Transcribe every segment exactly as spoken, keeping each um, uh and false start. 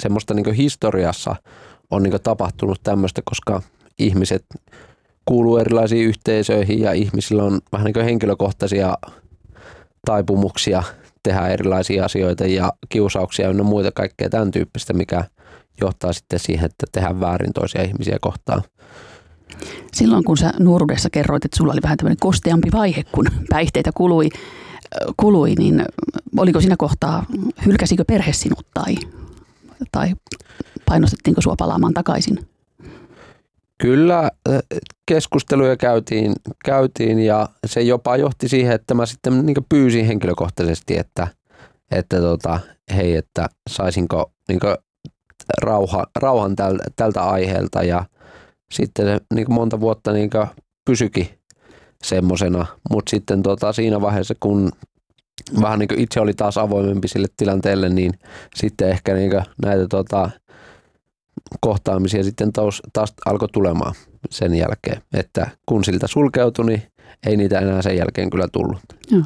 semmoista niin historiassa on niin tapahtunut tämmöistä, koska ihmiset kuuluu erilaisiin yhteisöihin ja ihmisillä on vähän niin henkilökohtaisia taipumuksia tehdä erilaisia asioita ja kiusauksia ja muita kaikkea tämän tyyppistä, mikä johtaa sitten siihen, että tehdään väärin toisia ihmisiä kohtaan. Silloin kun sä nuoruudessa kerroit, että sulla oli vähän tämmöinen kosteampi vaihe, kun päihteitä kului, kului niin oliko siinä kohtaa, hylkäsikö perhe sinut tai, tai painostettiinko sua palaamaan takaisin? Kyllä keskusteluja käytiin, käytiin ja se jopa johti siihen, että mä sitten niin pyysin henkilökohtaisesti, että, että tota, hei, että saisinko niin rauha, rauhan täl, tältä aiheelta ja sitten se niin monta vuotta niin pysyikin semmosena, mutta sitten tota, siinä vaiheessa, kun vähän niin itse oli taas avoimempi sille tilanteelle, niin sitten ehkä niin näitä tota, kohtaamisia sitten taas, taas alkoi tulemaan sen jälkeen, että kun siltä sulkeutui, niin ei niitä enää sen jälkeen kyllä tullut. Joo.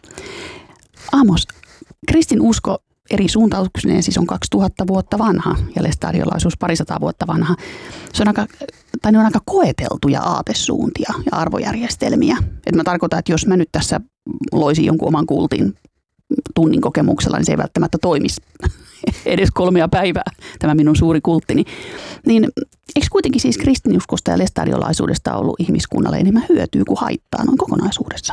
Amos, kristinusko eri suuntautuksineen siis on kaksituhatta vuotta vanha ja lestadiolaisuus parisataa vuotta vanha. Se on aika, tai ne on aika koeteltuja aatesuuntia ja arvojärjestelmiä. Et mä tarkoitan, että jos mä nyt tässä loisin jonkun oman kultin tunnin kokemuksella, niin se ei välttämättä toimisi edes kolmea päivää, tämä minun suuri kulttini. Niin eikö kuitenkin siis kristinuskosta ja lestadiolaisuudesta ollut ihmiskunnalle enemmän hyötyä kuin haittaa noin kokonaisuudessa?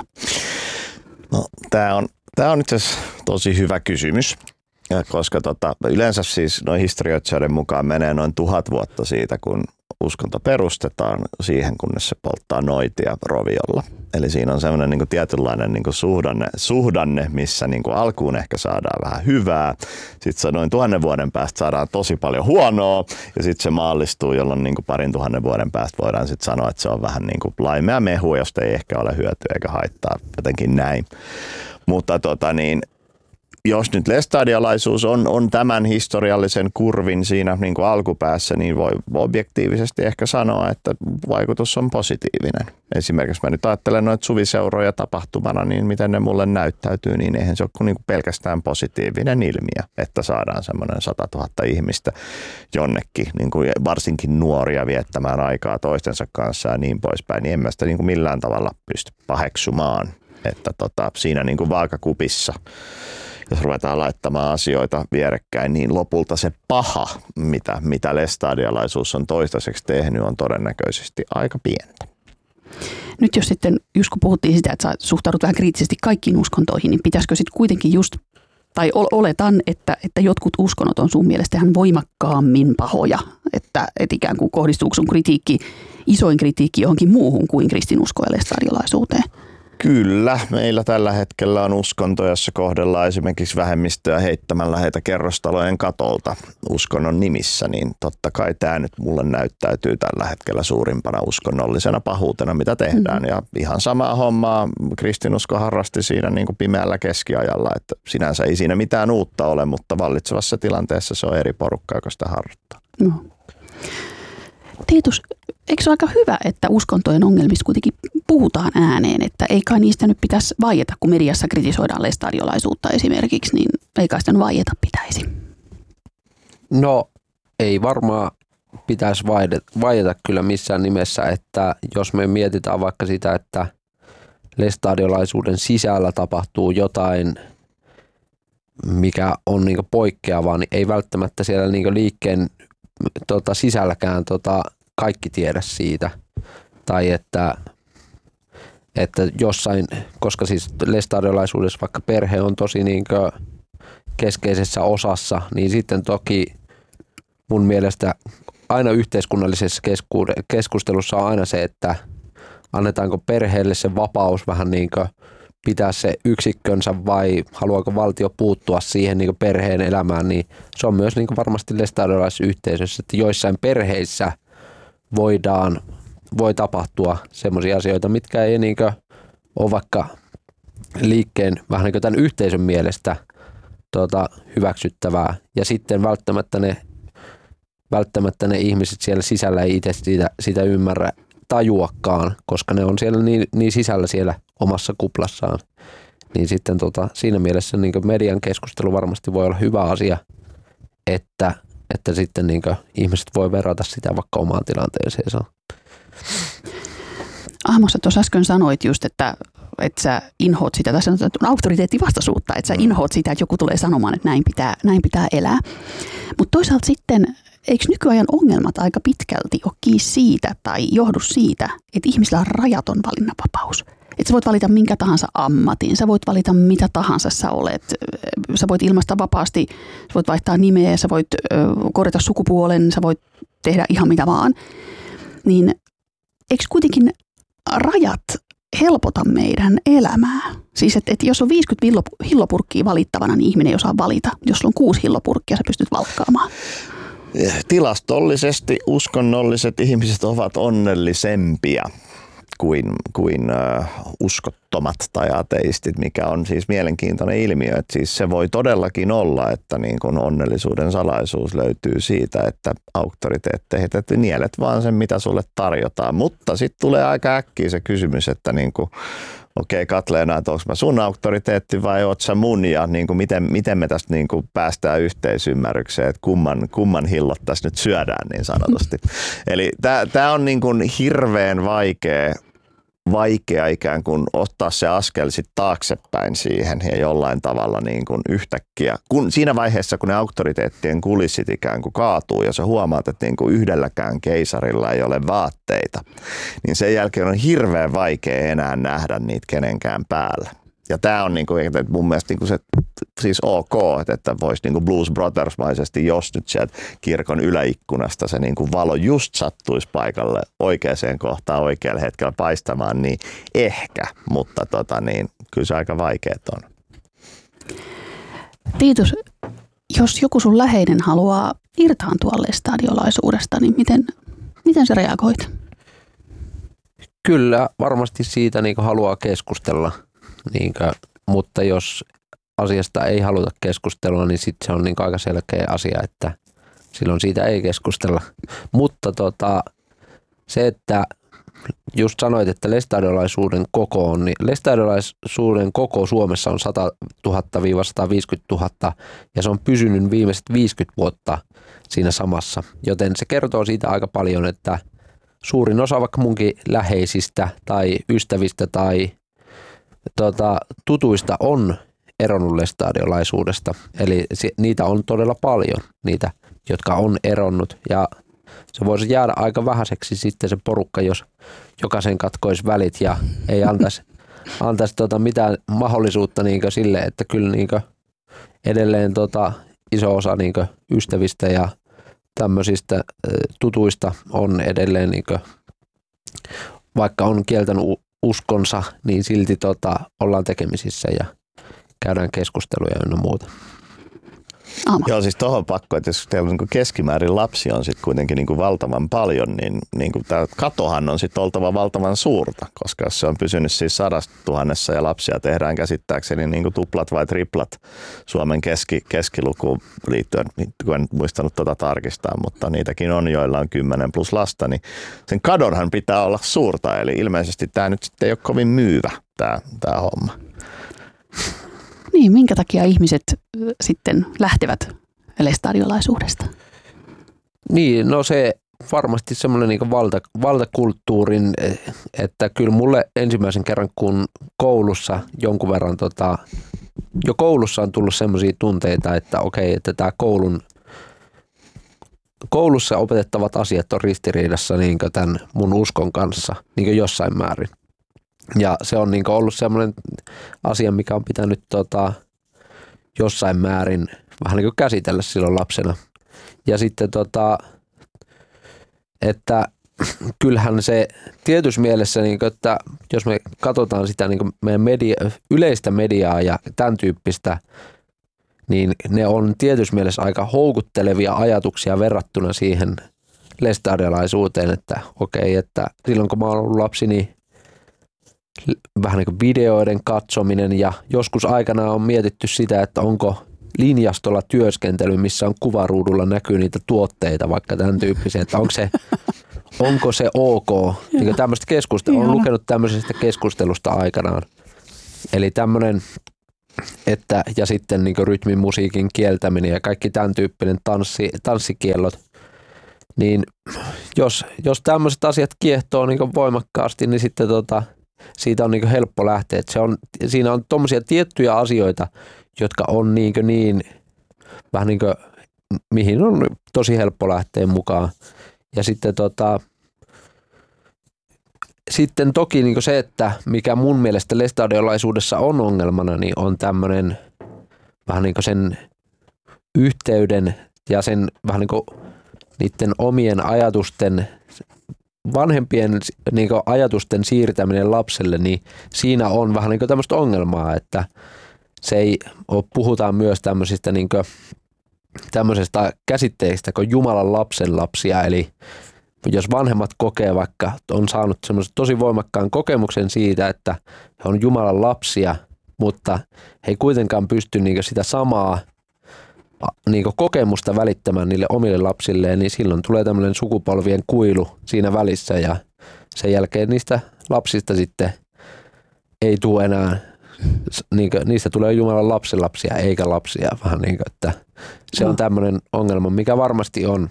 No, tämä on, tämä on itse asiassa tosi hyvä kysymys, koska tota, yleensä siis noin historioitsijoiden mukaan menee noin tuhat vuotta siitä, kun uskonto perustetaan siihen, kunnes se polttaa noitia roviolla. Eli siinä on semmoinen niin kuin tietynlainen niin kuin suhdanne, suhdanne, missä niin kuin alkuun ehkä saadaan vähän hyvää. Sitten se noin tuhannen vuoden päästä saadaan tosi paljon huonoa ja sitten se maallistuu, jolloin niin kuin parin tuhannen vuoden päästä voidaan sitten sanoa, että se on vähän niin kuin laimea mehu, josta ei ehkä ole hyötyä eikä haittaa, jotenkin näin. Mutta tota niin, jos nyt lestadiolaisuus on, on tämän historiallisen kurvin siinä niin kuin alkupäässä, niin voi objektiivisesti ehkä sanoa, että vaikutus on positiivinen. Esimerkiksi mä nyt ajattelen noita suviseuroja tapahtumana, niin miten ne mulle näyttäytyy, niin eihän se ole kuin, niin kuin pelkästään positiivinen ilmiö, että saadaan semmoinen satatuhatta ihmistä jonnekin, niin kuin varsinkin nuoria viettämään aikaa toistensa kanssa ja niin poispäin, niin en mä sitä niin kuin millään tavalla pysty paheksumaan, että tota, siinä niin kuin vaakakupissa, jos ruvetaan laittamaan asioita vierekkäin, niin lopulta se paha, mitä, mitä lestadiolaisuus on toistaiseksi tehnyt, on todennäköisesti aika pientä. Nyt jos sitten, just kun puhuttiin sitä, että sä suhtaudut vähän kriittisesti kaikkiin uskontoihin, niin pitäisikö sitten kuitenkin just, tai oletan, että, että jotkut uskonnot on sun mielestä ihan voimakkaammin pahoja, että, että ikään kuin kohdistuuko sun kritiikki, isoin kritiikki johonkin muuhun kuin kristinusko ja lestadiolaisuuteen? Kyllä, meillä tällä hetkellä on uskonto, jossa kohdellaan esimerkiksi vähemmistöä heittämällä heitä kerrostalojen katolta uskonnon nimissä, niin totta kai tämä nyt mulle näyttäytyy tällä hetkellä suurimpana uskonnollisena pahuutena, mitä tehdään. Mm. Ja ihan samaa hommaa kristinusko harrasti siinä niin kuin pimeällä keskiajalla, että sinänsä ei siinä mitään uutta ole, mutta vallitsevassa tilanteessa se on eri porukka, joka sitä harjoittaa. No. Tiitus, eikö se ole aika hyvä, että uskontojen ongelmista kuitenkin puhutaan ääneen, että ei kai niistä nyt pitäisi vaieta, kun mediassa kritisoidaan lestadiolaisuutta esimerkiksi, niin ei kai sitä nyt vaieta pitäisi? No ei varmaan pitäisi vaieta kyllä missään nimessä, että jos me mietitään vaikka sitä, että lestadiolaisuuden sisällä tapahtuu jotain, mikä on niin poikkeavaa, niin ei välttämättä siellä niin liikkeen tota, sisälläkään tota, kaikki tiedä siitä. Tai että, että jossain, koska siis lestadiolaisuudessa vaikka perhe on tosi niin keskeisessä osassa, niin sitten toki mun mielestä aina yhteiskunnallisessa keskustelussa on aina se, että annetaanko perheelle se vapaus vähän niin kuin pitää se yksikkönsä vai haluaako valtio puuttua siihen niin kuin perheen elämään, niin se on myös niin kuin varmasti lestadiolaisessa yhteisössä, että joissain perheissä voidaan, voi tapahtua semmoisia asioita, mitkä ei niin kuin ole vaikka liikkeen vähän niin kuin tämän yhteisön mielestä tuota, hyväksyttävää ja sitten välttämättä ne, välttämättä ne ihmiset siellä sisällä ei itse sitä, sitä ymmärrä tajuakaan, koska ne on siellä niin, niin sisällä siellä omassa kuplassaan. Niin sitten tota, siinä mielessä niin median keskustelu varmasti voi olla hyvä asia, että että sitten niin kuin ihmiset voi verrata sitä vaikka omaan tilanteeseensa. Ahmos, sä tuossa äsken sanoit just, että, että sä inhoat sitä, tai sanotaan auktoriteettivastaisuutta, että sä inhoat sitä, että joku tulee sanomaan, että näin pitää, näin pitää elää. Mutta toisaalta sitten, eikö nykyajan ongelmat aika pitkälti ole kiinni siitä tai johdu siitä, että ihmisillä on rajaton valinnanvapaus? Että sä voit valita minkä tahansa ammatin, sä voit valita mitä tahansa sä olet, sä voit ilmaista vapaasti, sä voit vaihtaa nimeä, sä voit korjata sukupuolen, sä voit tehdä ihan mitä vaan. Niin eikö kuitenkin rajat helpota meidän elämää? Siis että et jos on viisikymmentä hillopurkkia valittavana, niin ihminen ei osaa valita. Jos sulla on kuusi hillopurkkia, sä pystyt valkkaamaan. Tilastollisesti uskonnolliset ihmiset ovat onnellisempia kuin, kuin uh, uskottomat tai ateistit, mikä on siis mielenkiintoinen ilmiö. Että siis se voi todellakin olla, että niin kun onnellisuuden salaisuus löytyy siitä, että auktoriteetteihin, että nielet vaan sen, mitä sulle tarjotaan. Mutta sitten tulee aika äkkiä se kysymys, että niin kun, okei okay, Katleena, että onko mä sun auktoriteetti vai oot sä mun ja niin kuin miten, miten me tästä niin kuin päästään yhteisymmärrykseen, että kumman, kumman hillot tässä nyt syödään niin sanotusti. Eli tämä on niin kuin hirveän vaikea, vaikea ikään kuin ottaa se askel sit taaksepäin siihen ja jollain tavalla niin kuin yhtäkkiä. Kun, siinä vaiheessa, kun ne auktoriteettien kulissit ikään kuin kaatuu ja sä huomaat, että niin kuin yhdelläkään keisarilla ei ole vaatteita, niin sen jälkeen on hirveän vaikea enää nähdä niitä kenenkään päällä. Ja tämä on niinku, että mun mielestä niinku se siis ok, että voisi niinku Blues Brothers-maisesti, jos nyt sieltä kirkon yläikkunasta se niinku valo just sattuisi paikalle oikeaan kohtaan oikealla hetkellä paistamaan, niin ehkä, mutta tota niin, kyllä se aika vaikeet on. Tiitus, jos joku sun läheinen haluaa irtaantua lestadiolaisuudesta, niin miten, miten sä reagoit? Kyllä, varmasti siitä niinku haluaa keskustella. Niinkö, mutta jos asiasta ei haluta keskustella, niin sitten se on niin aika selkeä asia, että silloin siitä ei keskustella. Mutta tota, se, että just sanoit, että lestadiolaisuuden koko on, niin lestadiolaisuuden koko Suomessa on sata tuhatta sata viisikymmentätuhatta ja se on pysynyt viimeiset viisikymmentä vuotta siinä samassa. Joten se kertoo siitä aika paljon, että suurin osa vaikka munkin läheisistä tai ystävistä tai Tota, tutuista on eronnut lestadiolaisuudesta, eli si- niitä on todella paljon, niitä, jotka on eronnut, ja se voisi jäädä aika vähäiseksi sitten se porukka, jos jokaisen katkoisi välit ja ei antaisi, antaisi tota mitään mahdollisuutta niinkö sille, että kyllä niinkö edelleen tota iso osa niinkö ystävistä ja tämmöisistä tutuista on edelleen niinkö, vaikka on kieltänyt uskonsa, niin silti tota, ollaan tekemisissä ja käydään keskusteluja ynnä muuta. Aama. Joo, siis tuohon pakko, että jos teillä niin keskimäärin lapsia on sitten kuitenkin niin kuin valtavan paljon, niin, niin kuin tämä katohan on sitten oltava valtavan suurta, koska jos se on pysynyt siis sadasta tuhannessa ja lapsia tehdään käsittääkseni niin kuin tuplat vai triplat Suomen keski, keskilukuun liittyen, kun en muistanut tuota tarkistaa, mutta niitäkin on, joilla on kymmenen plus lasta, niin sen kadonhan pitää olla suurta, eli ilmeisesti tämä nyt sitten ei ole kovin myyvä tämä, tämä homma. Niin, minkä takia ihmiset sitten lähtevät lestadiolaisuudesta? Niin, no se varmasti semmoinen niin valta, valtakulttuurin, että kyllä mulle ensimmäisen kerran, kun koulussa jonkun verran, tota, jo koulussa on tullut semmoisia tunteita, että okei, että tämä koulun, koulussa opetettavat asiat on ristiriidassa niin tämän mun uskon kanssa niin jossain määrin. Ja se on niin ollut semmoinen asia, mikä on pitänyt tota, jossain määrin vähän niin käsitellä silloin lapsena. Ja sitten, tota, että kyllähän se tietyssä mielessä, niin kuin, että jos me katsotaan sitä niin meidän media, yleistä mediaa ja tämän tyyppistä, niin ne on tietyssä mielessä aika houkuttelevia ajatuksia verrattuna siihen lestadiolaisuuteen, että okei, että silloin kun mä oon ollut lapsi, niin vähän niin kuin videoiden katsominen ja joskus aikana on mietitty sitä, että onko linjastolla työskentely, missä on kuvaruudulla näkyy niitä tuotteita, vaikka tämän tyyppisiä, että onko se, onko se ok. Niin tämmöistä keskustelua, olen lukenut tämmöisestä keskustelusta aikanaan. Eli tämmöinen että, ja sitten niin kuin rytmin, musiikin kieltäminen ja kaikki tämän tyyppinen tanssi, tanssikiellot. Niin jos, jos tämmöiset asiat kiehtoo niin kuin voimakkaasti, niin sitten tota, siitä on niin kuin helppo lähteä. Se on, siinä on tommosia tiettyjä asioita, jotka on niin, kuin niin vähän niin kuin, mihin on tosi helppo lähteä mukaan. Ja sitten, tota, sitten toki niin kuin se, että mikä mun mielestä lestadiolaisuudessa on ongelmana, niin on tämmöinen vähän niin kuin sen yhteyden ja sen vähän niin kuin niiden omien ajatusten, vanhempien niin kuin ajatusten siirtäminen lapselle, niin siinä on vähän niin kuin tämmöistä ongelmaa, että se ei ole, puhutaan myös tämmöisistä niin kuin, tämmöisestä käsitteistä kuin Jumalan lapsen lapsia, eli jos vanhemmat kokee vaikka, on saanut semmoisen tosi voimakkaan kokemuksen siitä, että he on Jumalan lapsia, mutta he ei kuitenkaan pysty niin kuin sitä samaa niin kuin kokemusta välittämään niille omille lapsilleen, niin silloin tulee tämmöinen sukupolvien kuilu siinä välissä ja sen jälkeen niistä lapsista sitten ei tule enää, niin kuin, niistä tulee Jumalan lapsenlapsia eikä lapsia, vähän niin kuin, että se on tämmöinen ongelma, mikä varmasti on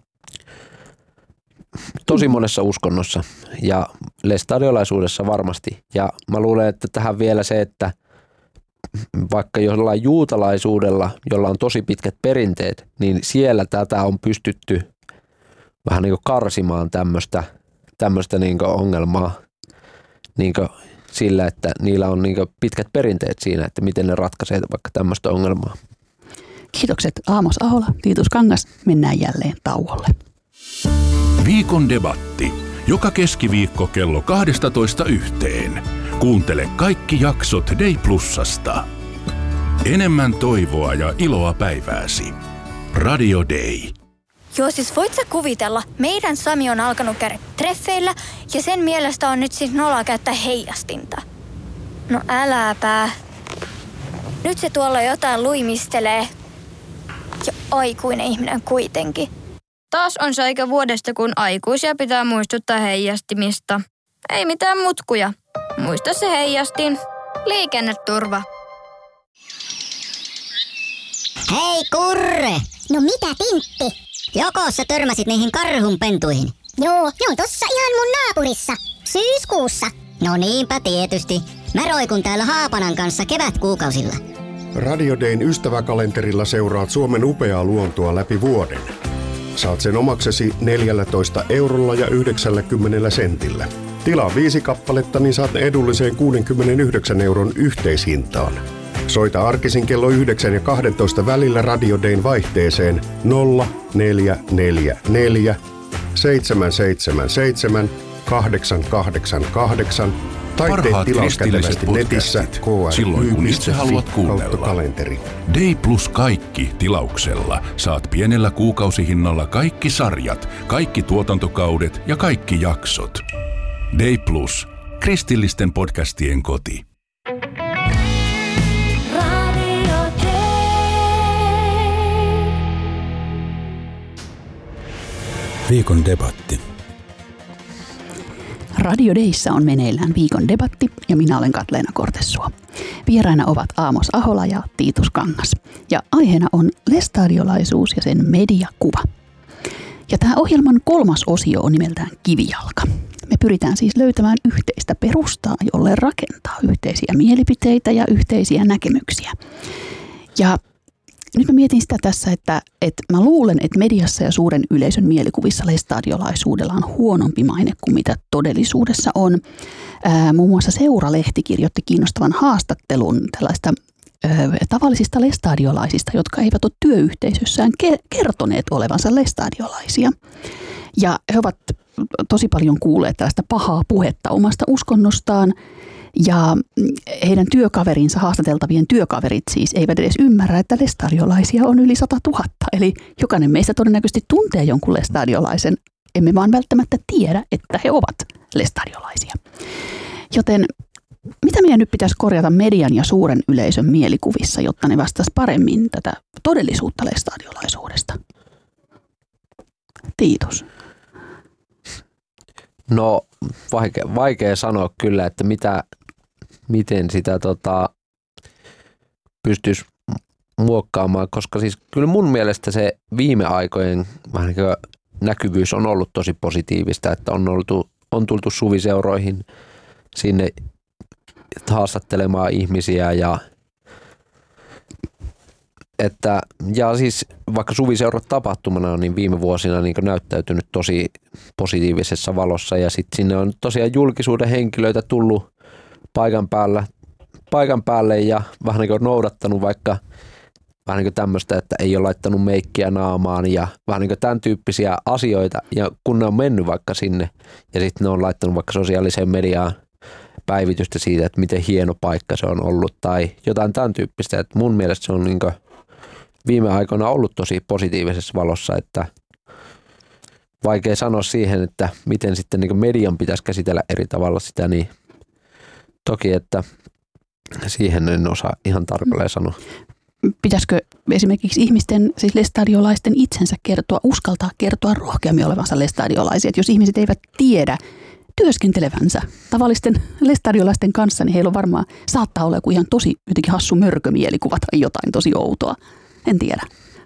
tosi monessa uskonnossa ja lestadiolaisuudessa varmasti. Ja mä luulen, että tähän vielä se, että vaikka jollain juutalaisuudella, jolla on tosi pitkät perinteet, niin siellä tätä on pystytty vähän niin kuin karsimaan tämmöistä, tämmöistä niin kuin ongelmaa niin kuin sillä, että niillä on niin kuin pitkät perinteet siinä, että miten ne ratkaisee vaikka tämmöistä ongelmaa. Kiitokset Aamos Ahola, Tiitus Kangas. Mennään jälleen tauolle. Viikon debatti. Joka keskiviikko kello kaksitoista yhteen. Kuuntele kaikki jaksot Day Plusasta. Enemmän toivoa ja iloa päivääsi. Radio Day. Joo, siis voit sä kuvitella, meidän Sami on alkanut käydä treffeillä ja sen mielestä on nyt siis noloa käyttää heijastinta. No äläpä. Nyt se tuolla jotain luimistelee. Ja aikuinen ihminen kuitenkin. Taas on se aika vuodesta, kun aikuisia pitää muistuttaa heijastimista. Ei mitään mutkuja. Muista se heijastin. Liikenneturva. Hei Kurre! No mitä Tintti? Joko sä törmäsit niihin karhunpentuihin? Joo, ne on tossa ihan mun naapurissa. Syyskuussa. No niinpä tietysti. Mä roikun täällä Haapanan kanssa kevätkuukausilla. Radio Dayn ystäväkalenterilla seuraat Suomen upeaa luontoa läpi vuoden. Saat sen omaksesi neljällätoista eurolla ja yhdeksänkymmentä sentillä. Tilaa viisi kappaletta, niin saat edulliseen kuudenkymmenenyhdeksän euron yhteishintaan. Soita arkisin kello yhdeksän ja kaksitoista välillä Radio Dayn vaihteeseen nolla neljä neljä neljä seitsemän seitsemän seitsemän kahdeksan kahdeksan kahdeksan tai tee tilaus kätevästi netissä k silloin kun itse haluat kuunnella. Kalenteri. Day Plus kaikki tilauksella. Saat pienellä kuukausihinnalla kaikki sarjat, kaikki tuotantokaudet ja kaikki jaksot. Day Plus. Kristillisten podcastien koti. Viikon debatti. Radio Dayssä on meneillään viikon debatti ja minä olen Katleena Kortessuo. Vieraina ovat Aamos Ahola ja Tiitus Kangas. Ja aiheena on lestadiolaisuus ja sen mediakuva. Ja tämä ohjelman kolmas osio on nimeltään Kivijalka. Me pyritään siis löytämään yhteistä perustaa, jolle rakentaa yhteisiä mielipiteitä ja yhteisiä näkemyksiä. Ja nyt mä mietin sitä tässä, että, että mä luulen, että mediassa ja suuren yleisön mielikuvissa lestadiolaisuudella on huonompi maine kuin mitä todellisuudessa on. Ää, muun muassa Seura-lehti kirjoitti kiinnostavan haastattelun tällaista ää, tavallisista lestadiolaisista, jotka eivät ole työyhteisössään ke- kertoneet olevansa lestadiolaisia. Ja he ovat tosi paljon kuulleet tällaista pahaa puhetta omasta uskonnostaan. Ja heidän työkaverinsa, haastateltavien työkaverit siis, eivät edes ymmärrä, että lestadiolaisia on yli sata tuhatta. Eli jokainen meistä todennäköisesti tuntee jonkun lestadiolaisen. Emme vaan välttämättä tiedä, että he ovat lestadiolaisia. Joten mitä meidän nyt pitäisi korjata median ja suuren yleisön mielikuvissa, jotta ne vastaisi paremmin tätä todellisuutta lestadiolaisuudesta? Tiitus. No vaikea, vaikea sanoa kyllä, että mitä, miten sitä tota, pystyisi muokkaamaan, koska siis kyllä mun mielestä se viime aikojen vähän niin näkyvyys on ollut tosi positiivista, että on, oltu, on tultu suviseuroihin sinne haastattelemaan ihmisiä ja että ja siis vaikka suviseurat tapahtumana niin viime vuosina niin näyttäytynyt tosi positiivisessa valossa ja sitten sinne on tosiaan julkisuuden henkilöitä tullut paikan päällä, paikan päälle ja vähän niin kuin noudattanut vaikka vähän niin kuin tämmöistä, että ei ole laittanut meikkiä naamaan ja vähän niin kuin tämän tyyppisiä asioita ja kun ne on mennyt vaikka sinne ja sitten ne on laittanut vaikka sosiaaliseen mediaan päivitystä siitä, että miten hieno paikka se on ollut tai jotain tämän tyyppistä, että mun mielestä se on niin kuin viime aikoina ollut tosi positiivisessa valossa, että vaikea sanoa siihen, että miten sitten niin kuin median pitäisi käsitellä eri tavalla sitä, niin toki, että siihen en osaa ihan tarkalleen sanoa. Pitäisikö esimerkiksi ihmisten, siis lestadiolaisten itsensä kertoa, uskaltaa kertoa rohkeammin olevansa lestadiolaisia, että jos ihmiset eivät tiedä työskentelevänsä tavallisten lestadiolaisten kanssa, niin heillä on varmaan, saattaa olla joku ihan tosi jotenkin hassu mörkömielikuva tai jotain tosi outoa. En tiedä.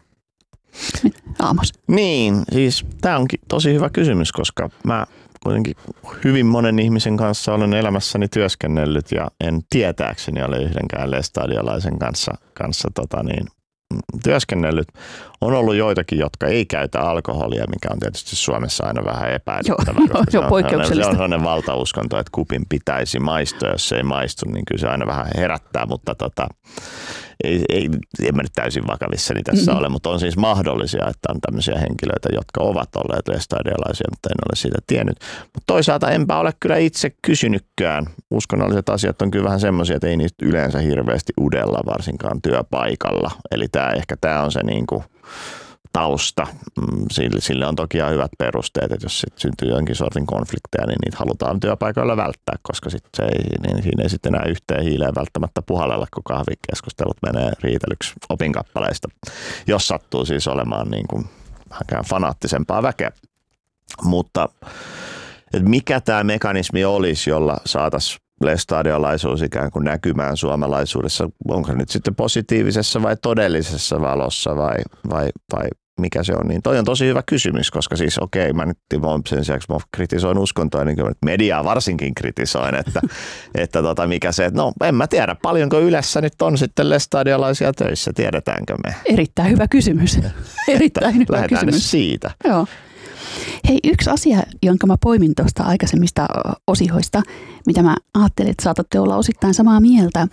Aamos. Niin, siis tämä onkin tosi hyvä kysymys, koska mä kuitenkin hyvin monen ihmisen kanssa olen elämässäni työskennellyt ja en tietääkseni ole yhdenkään lestadiolaisen kanssa, kanssa tota niin, työskennellyt. On ollut joitakin, jotka ei käytä alkoholia, mikä on tietysti Suomessa aina vähän epäilyttävää. Joo, se on poikkeuksellista. Se on sellainen valtauskonto, että kupin pitäisi maistua. Jos se ei maistu, niin kyllä se aina vähän herättää, mutta tota, ei, ei, en mä nyt täysin vakavissani tässä mm-hmm. ole, mutta on siis mahdollisia, että on tämmöisiä henkilöitä, jotka ovat olleet lestadiolaisia, mutta en ole siitä tiennyt. Mutta toisaalta enpä ole kyllä itse kysynytkään. Uskonnolliset asiat on kyllä vähän semmoisia, että ei niistä yleensä hirveästi udella, varsinkaan työpaikalla. Eli tämä ehkä tämä on se niinku tausta. Sille, sille on toki ihan hyvät perusteet, että jos sit syntyy jonkin sortin konflikteja, niin niitä halutaan työpaikoilla välttää, koska sit se ei, niin siinä ei sitten enää yhteen hiileen välttämättä puhallella, kun kahvikeskustelut menee riitelyksi opinkappaleista, jos sattuu siis olemaan niin kuin vähänkään fanaattisempaa väkeä. Mutta että mikä tämä mekanismi olisi, jolla saataisiin lestadiolaisuus ikään kuin näkymään suomalaisuudessa, onko nyt sitten positiivisessa vai todellisessa valossa vai, vai, vai mikä se on, niin toi on tosi hyvä kysymys, koska siis okei, okay, mä nyt sen sijaan, mä kritisoin uskontoa, niin kyllä mediaa varsinkin kritisoin, että, että tota, mikä se, no en mä tiedä, paljonko Ylessä nyt on sitten lestadiolaisia töissä, tiedetäänkö me? Erittäin hyvä kysymys, erittäin hyvä lähdetään kysymys. Nyt siitä. Joo. Hei, yksi asia, jonka mä poimin tuosta aikaisemmista osioista, mitä mä ajattelin, että saatatte olla osittain samaa mieltä.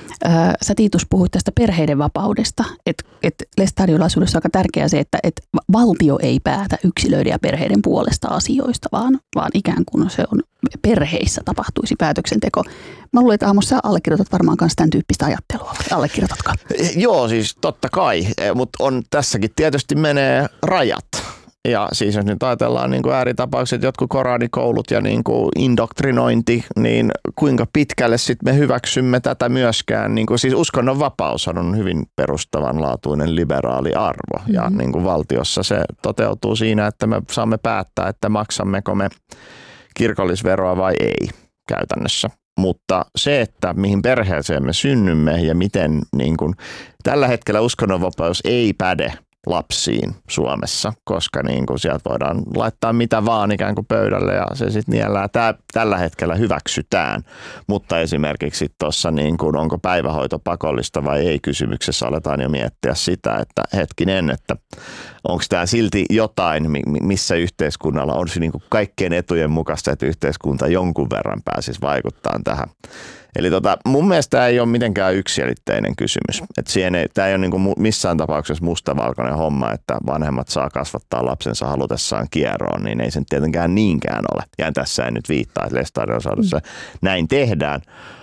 Sä Tiitus puhuit tästä perheiden vapaudesta, että et lestadiolaisuudessa on aika tärkeää se, että et valtio ei päätä yksilöiden ja perheiden puolesta asioista, vaan, vaan ikään kuin se on perheissä tapahtuisi päätöksenteko. Mä luulen, että Aamos, sä allekirjoitat varmaan myös tämän tyyppistä ajattelua. Allekirjoitatko? Joo, siis totta kai, mutta on tässäkin tietysti menee rajat. Ja siis jos nyt ajatellaan niin kuin ääritapaukset, jotkut koranikoulut ja niin kuin indoktrinointi, niin kuinka pitkälle sitten me hyväksymme tätä myöskään. Niin kuin, siis uskonnonvapaus on hyvin perustavanlaatuinen liberaali arvo mm-hmm. ja niin kuin valtiossa se toteutuu siinä, että me saamme päättää, että maksammeko me kirkollisveroa vai ei käytännössä. Mutta se, että mihin perheeseen me synnymme ja miten niin kuin, tällä hetkellä uskonnonvapaus ei päde lapsiin Suomessa, koska niin kuin sieltä voidaan laittaa mitä vaan ikään kuin pöydälle ja se sitten niellään. Tää tällä hetkellä hyväksytään, mutta esimerkiksi tuossa niin kuin onko päivähoito pakollista vai ei kysymyksessä aletaan jo miettiä sitä, että hetkinen, että onko tämä silti jotain, missä yhteiskunnalla on niin kuin kaikkien etujen mukaista, että yhteiskunta jonkun verran pääsisi vaikuttamaan tähän. Eli tota, mun mielestä tämä ei ole mitenkään yksiselitteinen kysymys. Tämä ei ole niinku missään tapauksessa mustavalkoinen homma, että vanhemmat saa kasvattaa lapsensa halutessaan kieroon, niin ei sen tietenkään niinkään ole. Ja tässä ei nyt viittaa, että lestadiolaisuudessa mm. näin tehdään.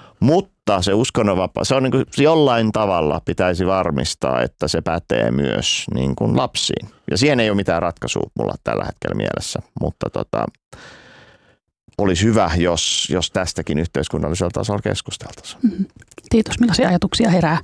Mutta se uskonnonvapaus, se on niinku, jollain tavalla pitäisi varmistaa, että se pätee myös niin kuin lapsiin. Ja siihen ei ole mitään ratkaisua mulla tällä hetkellä mielessä, mutta tota... olisi hyvä, jos, jos tästäkin yhteiskunnallisella tasolla keskusteltaisiin. Mm-hmm. Kiitos. Millaisia ajatuksia herää?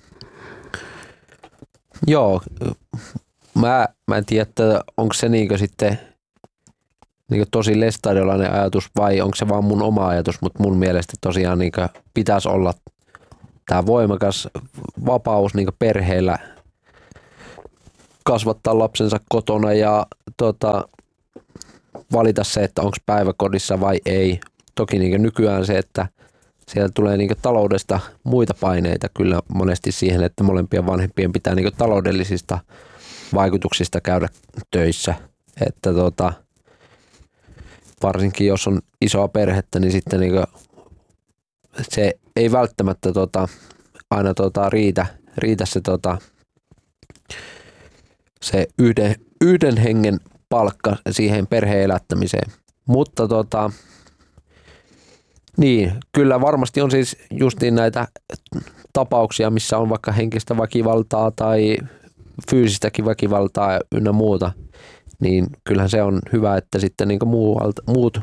Joo, mä, mä en tiedä, että onko se niinkö sitten niinkö tosi lestadiolainen ajatus vai onko se vaan mun oma ajatus, mutta mun mielestä tosiaan niinkö pitäisi olla tämä voimakas vapaus niin perheillä kasvattaa lapsensa kotona ja tota, valita se, että onko päiväkodissa vai ei. Toki niin nykyään se, että siellä tulee niin taloudesta muita paineita kyllä monesti siihen, että molempien vanhempien pitää niin taloudellisista vaikutuksista käydä töissä. Että tota, varsinkin jos on isoa perhettä, niin sitten niin se ei välttämättä tota, aina tota, riitä, riitä se, tota, se yhden, yhden hengen palkka siihen perheen elättämiseen. Mutta tota, niin, kyllä varmasti on siis justiin näitä tapauksia, missä on vaikka henkistä väkivaltaa tai fyysistäkin väkivaltaa ynnä muuta, niin kyllähän se on hyvä, että sitten niin kuin muualta, muut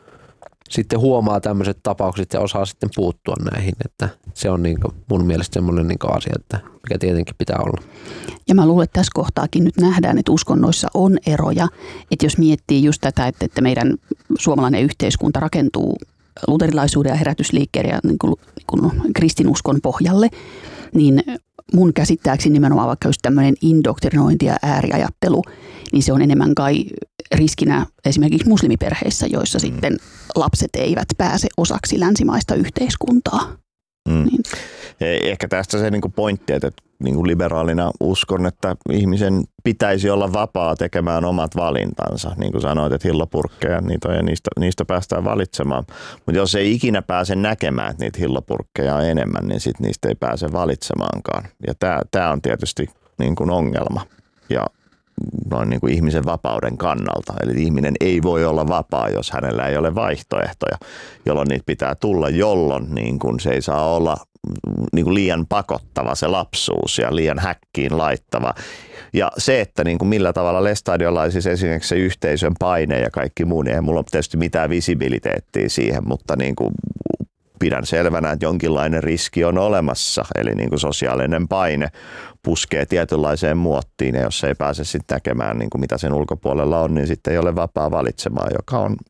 sitten huomaa tämmöiset tapaukset ja osaa sitten puuttua näihin, että se on niin kuin mun mielestä semmoinen niin kuin asia, että mikä tietenkin pitää olla. Ja mä luulen, että tässä kohtaakin nyt nähdään, että uskonnoissa on eroja, että jos miettii just tätä, että, että meidän suomalainen yhteiskunta rakentuu luterilaisuuden ja herätysliikkeiden ja niin kuin, niin kuin kristinuskon pohjalle, niin mun käsittääkseni nimenomaan vaikka just tämmöinen indoktrinointi ja ääriajattelu, niin se on enemmän kai riskinä esimerkiksi muslimiperheissä, joissa mm. sitten lapset eivät pääse osaksi länsimaista yhteiskuntaa. Mm. Niin. Ehkä tästä se niinku pointti, että niinku liberaalina uskon, että ihmisen pitäisi olla vapaa tekemään omat valintansa. Niin kuin sanoit, että hillopurkkeja niitä on ja niistä, niistä päästään valitsemaan. Mutta jos ei ikinä pääse näkemään, että niitä hillopurkkeja on enemmän, niin sit niistä ei pääse valitsemaankaan. Ja tämä on tietysti niinku ongelma ja noin niin kuin ihmisen vapauden kannalta. Eli ihminen ei voi olla vapaa, jos hänellä ei ole vaihtoehtoja, jolloin niitä pitää tulla, jolloin niin kuin se ei saa olla niin kuin liian pakottava se lapsuus ja liian häkkiin laittava. Ja se, että niin kuin millä tavalla lestadiolaisissa esimerkiksi se yhteisön paine ja kaikki muu, niin ei mulla ole tietysti mitään visibiliteettiä siihen, mutta niin kuin pidän selvänä, että jonkinlainen riski on olemassa, eli niin kuin sosiaalinen paine puskee tietynlaiseen muottiin, ja jos ei pääse sitten näkemään, niin kuin mitä sen ulkopuolella on, niin sitten ei ole vapaa valitsemaan, joka on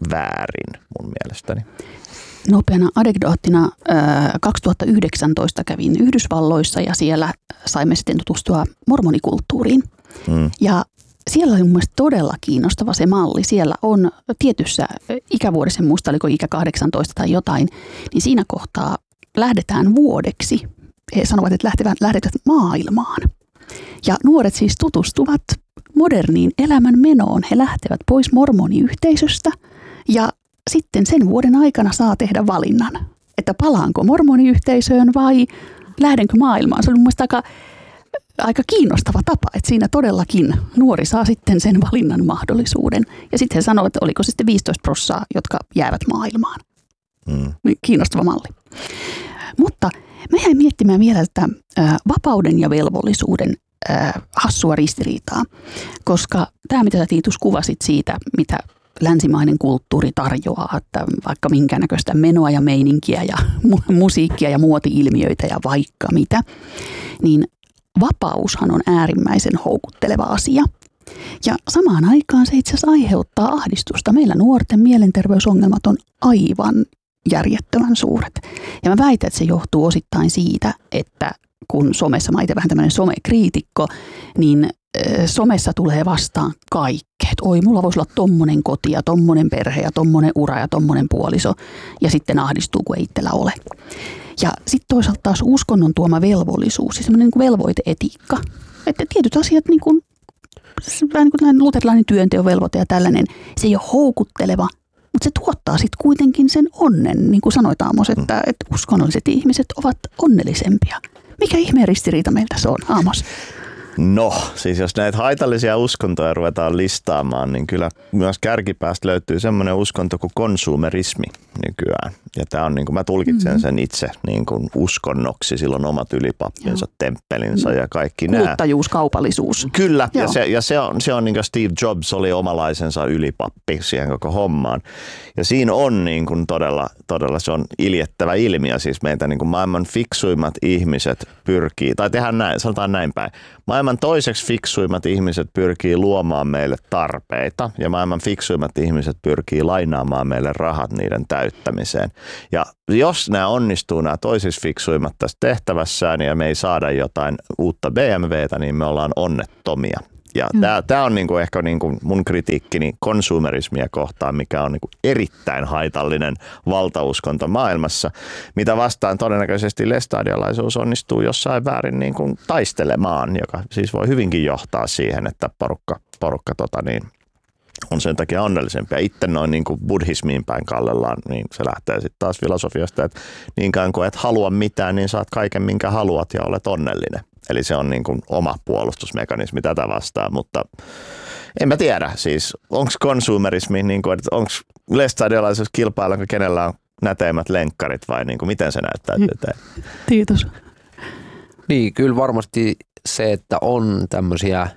väärin mun mielestäni. Nopeana anekdoottina kaksituhattayhdeksäntoista kävin Yhdysvalloissa ja siellä saimme sitten tutustua mormonikulttuuriin. Mm. Ja siellä oli mun mielestä todella kiinnostava se malli. Siellä on tietyssä ikävuodessa, en muista oliko ikä kahdeksantoista tai jotain, niin siinä kohtaa lähdetään vuodeksi. He sanovat, että lähtevät, lähdetään maailmaan. Ja nuoret siis tutustuvat moderniin elämän menoon. He lähtevät pois mormoniyhteisöstä ja sitten sen vuoden aikana saa tehdä valinnan, että palaanko mormoniyhteisöön vai lähdenkö maailmaan. Se oli mun mielestä aika, aika kiinnostava tapa, että siinä todellakin nuori saa sitten sen valinnan mahdollisuuden. Ja sitten he sanovat, että oliko se sitten viisitoista prosenttia, jotka jäävät maailmaan. Mm. Kiinnostava malli. Mutta mä jäin miettimään vielä tätä vapauden ja velvollisuuden hassua ristiriitaa, koska tämä, mitä sä Tiitus kuvasit siitä, mitä länsimainen kulttuuri tarjoaa, että vaikka minkä näköistä menoa ja meininkiä ja mu- musiikkia ja muoti-ilmiöitä ja vaikka mitä, niin vapaushan on äärimmäisen houkutteleva asia. Ja samaan aikaan se itse asiassa aiheuttaa ahdistusta. Meillä nuorten mielenterveysongelmat on aivan järjettömän suuret. Ja mä väitän, että se johtuu osittain siitä, että kun somessa, mä itse vähän tämmöinen somekriitikko, niin somessa tulee vastaan kaikkea. Oi, mulla voisi olla tommonen koti ja tommonen perhe ja tommonen ura ja tommonen puoliso. Ja sitten ahdistuu, kun ei itsellä ole. Ja sitten toisaalta taas uskonnon tuoma velvollisuus ja semmoinen niin kuin velvoiteetiikka. Että tietyt asiat, niin kuin, vähän niin kuin luterilainen työnteon velvoite ja tällainen, se ei ole houkutteleva, mutta se tuottaa sitten kuitenkin sen onnen. Niin kuin sanoit Aamos, että, että uskonnolliset ihmiset ovat onnellisempia. Mikä ihmeen ristiriita meiltä se on, Aamos? No, siis jos näitä haitallisia uskontoja ruvetaan listaamaan, niin kyllä myös kärkipäästä löytyy semmoinen uskonto kuin konsumerismi nykyään. Ja tämä on, niin kuin mä tulkitsen mm-hmm. sen itse niin kuin uskonnoksi, silloin omat ylipappinsa, Joo. temppelinsä ja kaikki nämä. Kuluttajuus, kaupallisuus. Kyllä, Joo. ja, se, ja se on, se on niin kuin Steve Jobs oli omalaisensa ylipappi siihen koko hommaan. Ja siinä on niin kuin todella, todella se on iljettävä ilmiö, siis meitä niin kuin maailman fiksuimmat ihmiset pyrkii, tai tehdään näin, sanotaan näin päin. Maailman maailman toiseksi fiksuimmat ihmiset pyrkii luomaan meille tarpeita ja maailman fiksuimmat ihmiset pyrkii lainaamaan meille rahat niiden täyttämiseen. Ja jos nämä onnistuu, nämä toiseksi fiksuimmat tässä tehtävässään ja me ei saada jotain uutta B M W:tä, niin me ollaan onnettomia. Ja mm. tämä on niinku ehkä niinku mun kritiikkini konsumerismia kohtaan, mikä on niinku erittäin haitallinen valtauskonto maailmassa, mitä vastaan todennäköisesti lestadiolaisuus onnistuu jossain väärin niinku taistelemaan, joka siis voi hyvinkin johtaa siihen, että porukka, porukka tota niin, on sen takia onnellisempi. Ja itse noin niinku buddhismiin päin kallellaan, niin se lähtee sitten taas filosofiasta, että niinkään kuin et halua mitään, niin saat kaiken minkä haluat ja olet onnellinen. Eli se on niin kuin oma puolustusmekanismi tätä vastaan, mutta en mä tiedä, siis onko konsumerismi, niin kuin, että onko lestadiolaisuus kilpailu, kenellä on näteimmät lenkkarit vai niin kuin, miten se näyttäytyy? Kiitos. Niin, kyllä varmasti se, että on tämmöisiä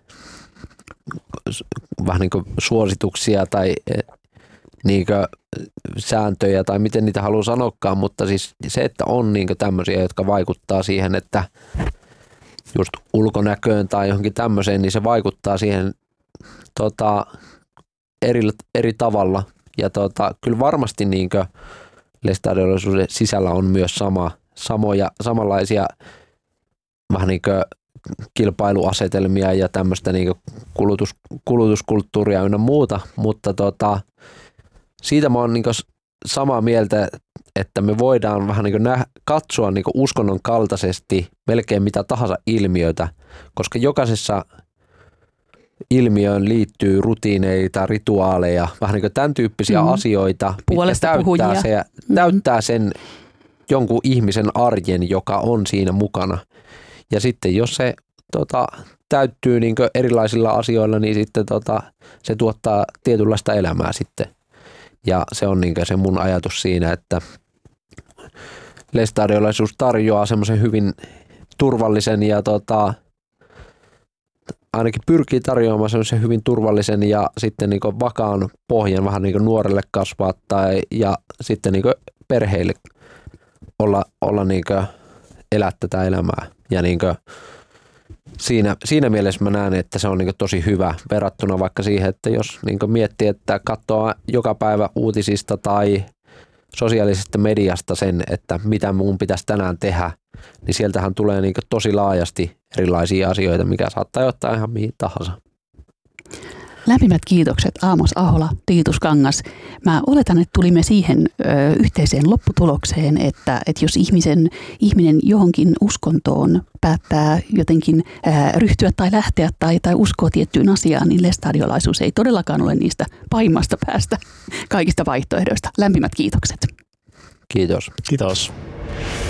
vähän niin kuin suosituksia tai niin kuin sääntöjä tai miten niitä haluaa sanoakaan, mutta siis se, että on niin kuin tämmöisiä, jotka vaikuttaa siihen, että just ulkonäköön tai johonkin tämmöiseen, niin se vaikuttaa siihen tota, eri, eri tavalla. Ja tota, kyllä varmasti niin kuin lestadiolaisuuden sisällä on myös sama, samoja, samanlaisia vähän niin kuin kilpailuasetelmia ja tämmöistä niin kuin kulutus, kulutuskulttuuria ynnä muuta, mutta tota, siitä mä oon niin kuin samaa mieltä, että me voidaan vähän niin kuin nä- katsoa niin kuin uskonnon kaltaisesti melkein mitä tahansa ilmiötä, koska jokaisessa ilmiöön liittyy rutiineita, rituaaleja, vähän niin kuin tämän tyyppisiä mm-hmm. asioita, puolesta mitkä täyttää, puhujia. se, mm-hmm. täyttää sen jonkun ihmisen arjen, joka on siinä mukana. Ja sitten jos se tota, täyttyy niin kuin erilaisilla asioilla, niin sitten tota, se tuottaa tietynlaista elämää sitten. Ja se on niin kuin se mun ajatus siinä, että lestadiolaisuus tarjoaa semmoisen hyvin turvallisen ja tota, ainakin pyrkii tarjoamaan semmoisen hyvin turvallisen ja sitten niin kuin vakaan pohjan vähän niin kuin nuorelle kasvaa tai ja sitten niin kuin perheille olla, olla niin kuin elää tätä elämää. Ja niin kuin Siinä, siinä mielessä mä näen, että se on niin tosi hyvä verrattuna vaikka siihen, että jos niin miettii, että katsoo joka päivä uutisista tai sosiaalisesta mediasta sen, että mitä mun pitäisi tänään tehdä, niin sieltähän tulee niin tosi laajasti erilaisia asioita, mikä saattaa johtaa ihan mihin tahansa. Lämpimät kiitokset Aamos Ahola, Tiitus Kangas. Mä oletan, että tulimme siihen ö, yhteiseen lopputulokseen, että, että jos ihmisen, ihminen johonkin uskontoon päättää jotenkin ö, ryhtyä tai lähteä tai, tai uskoa tiettyyn asiaan, niin lestadiolaisuus ei todellakaan ole niistä pahimmasta päästä kaikista vaihtoehdoista. Lämpimät kiitokset. Kiitos. Kiitos.